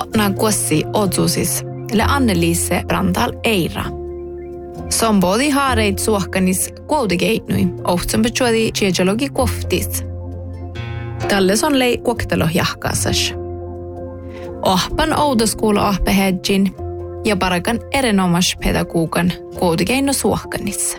na kuossi otsusis le Anneliise Rantal Eira. Sombodi haareit suohkanis kuoudikeitnui, ohtsen petsuodi tjeejalogi kuoftis. Talles on lei kuoktalo jahkaasas. Ohpan outoskoulu ohpehedjin ja parakan erinomas pedagogan kuoudikeino suohkanissa.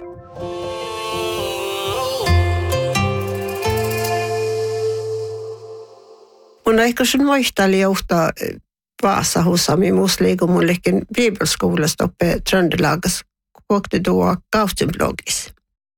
Mun ehkä sun muistali johtaa Vaasahusami musliiku mullekin bibelskoulasta oppe Tröndelagas kokti tuo kautsinblogis.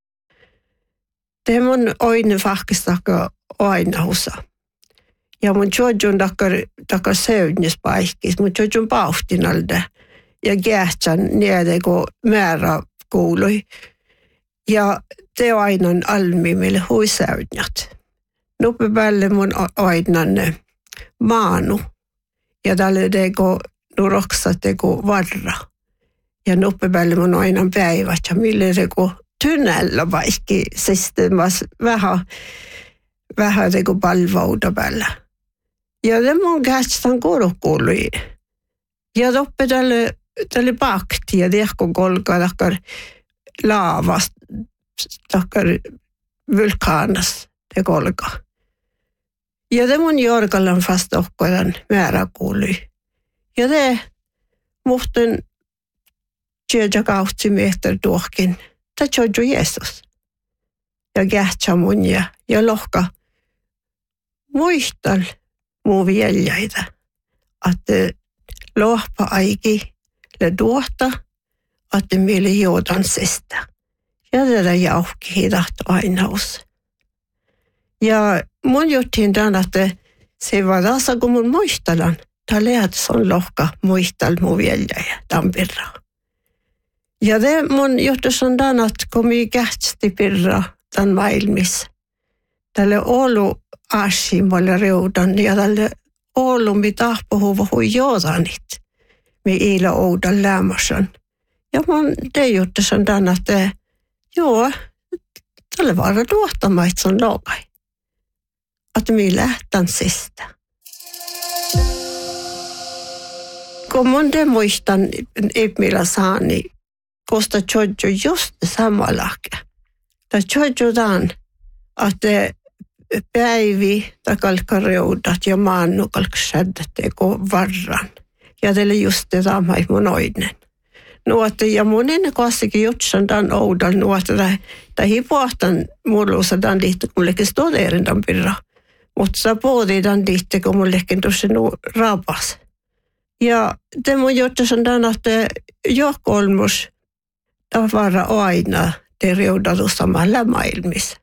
Te mun oinen fahkistaka aina husa. Ja mun tjodjun takar seudnis paikis, mun tjodjun pauhtinalde ja gäähtsän niede kun määrä kuului. Ja te ainan almimille huiseudnjat. Nuppe päälle mun ainan maanu. Ja tälle teko nuroksa teko varra. Ja nuppe päälle mun ainan päivät ja mille teko tynnällä vaikki systeemas vähän teko palvauda päällä. Ja det mun gäästän kuului. Ja nuppe tälle pakti ja tehko kolka takkar laavast takkar vulkaanas te kolka. Ja det mun jorkallan fast ohkoidan määrä kuului. Ja det muhten tjeja kautsi mehter tuohkin. Ta tjoju Jeesus. Ja gähtsä mun ja lohka muistal muu vieljaita. Että lohpa aiki le tuohta, että meille joudan sistä. Ja tätä jauhki hidahto aina us. Ja mun juttiin tämän, että se var tässä, kun mun muistelan. Tämä lehat on lohka muistel muu vieljaja tämän pirra. Ja det mun juttus on tämän, että kun minä kähtsti pirra tämän maailmissa. Tälle Oulu aasimalle reudan ja tälle Oulu mi tahpohuva hui joodanit. Mi iila oudan lämmösen. Ja mun te juttus on tämän, että joo, tälle var luottamaita sun logai. Että minä lähtän sistä. Kun mun te muistan, että minä saani, koska tjoju just samanlakia. Tai tjoju tämän, että päivi tai kalkkareudat ja maannu kalksädät teko varran. Ja teille just te tamai mun oinen. Nuotte ja mun ennen kassikin jutsan tämän oudal nuotte tai hipoahtan murluusa tämän liitty mullekin stodeerin tämän pirra. Mutta sä pohtii tämän liitty kun mullekin tuossa rapas. Ja te mun jutsan tämän, että johkolmus tavara aina te reudatu samalla maailmissa.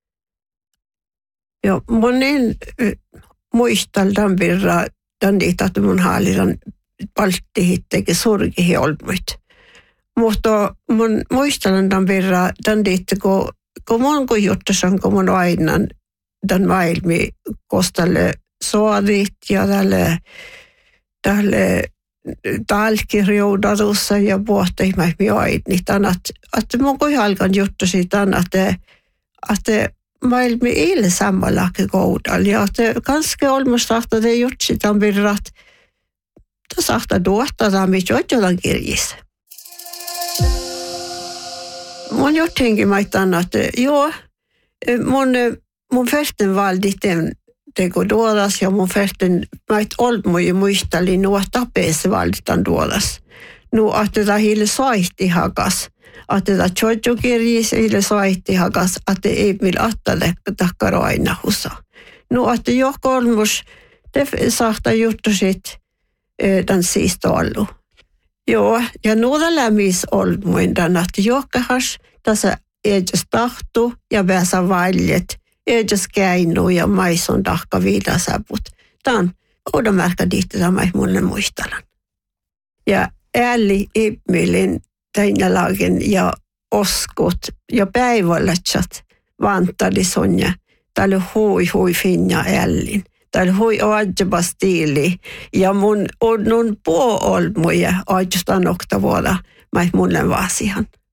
Ja mun en muistal tämän pirra tämän liitty, että mun haalitan palttihittekin surkihi olmuit. Mutta mun muistelen tämän verran, tämän liitty, kun mun kun juttusan, kun mun aina tämän maailmi kostalle suodit ja tälle talkirjoudatussa ja puhteimäihmi aini. Että mun kun halkan juttusi tämän, että maailmi ei ole samalla koudalla. Ja että kanske olmusta, että te jutsi tämän verran, että saattaa tuottaa, mitä jotain kirjissä. Mun jotenkin maittan, että joo, mun färten valdi teko tuodas ja mun färten mait olmuja muistali nuo tapeessa valditan tuodas. Nu että tätä hiile soihti hakas, että tätä tjoju-kirjis hiile soihti hakas, että ei millä attalle takkaro aina husa. Nu että johko olmus, te saattaa juttu sit tämän siisto allu. Joo, ja nuoda lämmis olmuin tämän, että johkahas tässä edes tahtu ja pääsä valjet, edes käinu ja maison tahka viidasäput. Tämän oudamärkä diitti tämä mulle muistelan. Ja ääli ihmilin täinälagen ja oskut ja päivällätsät vantali sonja. Täällä hui finja ällin. Täällä hui oadjaba stiili. Ja mun on puolmuja oadjusta nokta vuoda, mä mulle vaasihan.